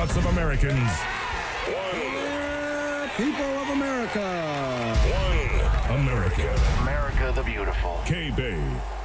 thoughts of Americans. People of America. One America. America the beautiful. K-Bay.